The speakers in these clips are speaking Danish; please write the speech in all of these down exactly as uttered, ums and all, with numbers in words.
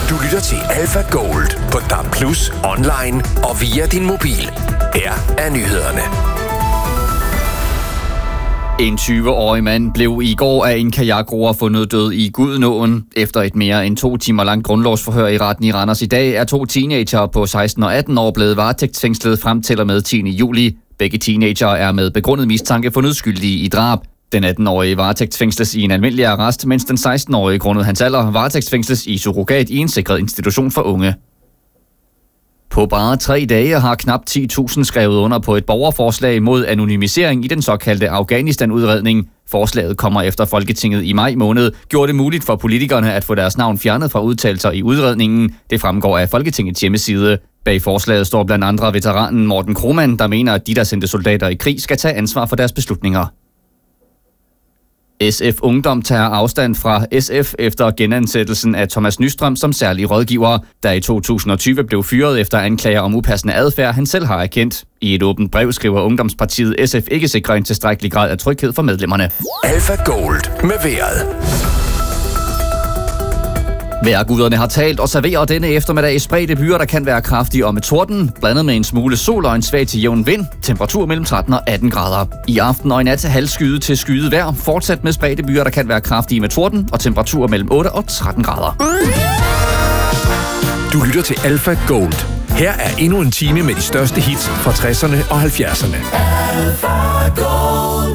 Du lytter til Alpha Gold på D A B plus, online og via din mobil. Her er nyhederne. En tyve-årig mand blev i går af en kajakroer fundet død i Gudenåen. Efter et mere end to timer langt grundlovsforhør i retten i Randers i dag, er to teenager på seksten og atten år blevet varetægtsfængslet frem til og med tiende juli. Begge teenager er med begrundet mistanke fundet skyldige i drab. Den atten-årige varetægtsfængsles i en almindelig arrest, mens den seksten-årige grundet hans alder varetægtsfængsles i surrogat i en sikret institution for unge. På bare tre dage har knap ti tusind skrevet under på et borgerforslag mod anonymisering i den såkaldte Afghanistan-udredning. Forslaget kommer efter Folketinget i maj måned gjorde det muligt for politikerne at få deres navn fjernet fra udtalelser i udredningen. Det fremgår af Folketingets hjemmeside. Bag forslaget står blandt andre veteranen Morten Krohmann, der mener, at de, der sendte soldater i krig, skal tage ansvar for deres beslutninger. S F Ungdom tager afstand fra S F efter genansættelsen af Thomas Nystrøm som særlig rådgiver, der i to tusind og tyve blev fyret efter anklager om upassende adfærd, han selv har erkendt. I et åbent brev skriver Ungdomspartiet S F ikke sikrer en tilstrækkelig grad af tryghed for medlemmerne. Alpha Gold med vejret. Vejrguderne har talt og serverer denne eftermiddag i spredte byer, der kan være kraftige og med torden, blandet med en smule sol og en svag til jævn vind, temperatur mellem tretten og atten grader. I aften og i nat halvskyet til skyet vejr, fortsat med spredte byer, der kan være kraftige med torden og temperaturer mellem otte og tretten grader. Du lytter til Alpha Gold. Her er endnu en time med de største hits fra tresserne og halvfjerdserne. Alpha Gold.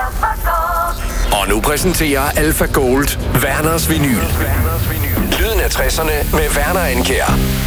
Og nu præsenterer Alpha Gold Werners Vinyl. Lyden af tresserne med Werner Ankjær.